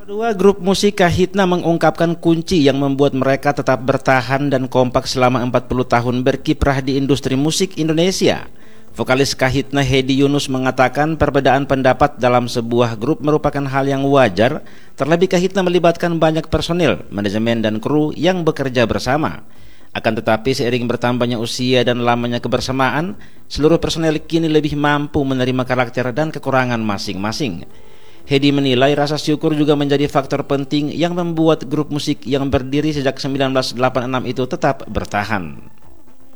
Kedua grup musik Kahitna mengungkapkan kunci yang membuat mereka tetap bertahan dan kompak selama 40 tahun berkiprah di industri musik Indonesia. Vokalis Kahitna Hedi Yunus mengatakan perbedaan pendapat dalam sebuah grup merupakan hal yang wajar, terlebih Kahitna melibatkan banyak personil, manajemen dan kru yang bekerja bersama. Akan tetapi seiring bertambahnya usia dan lamanya kebersamaan, seluruh personel kini lebih mampu menerima karakter dan kekurangan masing-masing. Hedi menilai rasa syukur juga menjadi faktor penting yang membuat grup musik yang berdiri sejak 1986 itu tetap bertahan.